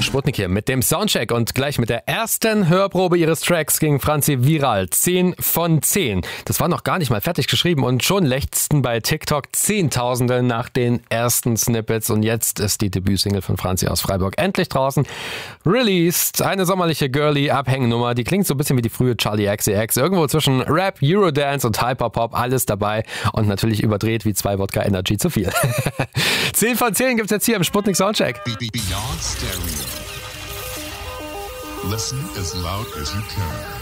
Sputnik hier mit dem Soundcheck und gleich mit der ersten Hörprobe ihres Tracks ging Franzi viral. 10 von 10. Das war noch gar nicht mal fertig geschrieben und schon lechzten bei TikTok Zehntausende nach den ersten Snippets und jetzt ist die Debütsingle von Franzi aus Freiburg endlich draußen. Released, eine sommerliche Girly-Abhängnummer, die klingt so ein bisschen wie die frühe Charli XCX. Irgendwo zwischen Rap, Eurodance und Hyperpop, alles dabei und natürlich überdreht wie 2 Wodka Energy zu viel. 10 von 10 gibt's jetzt hier im Sputnik Soundcheck. Beyond stereo. Listen as loud as you can.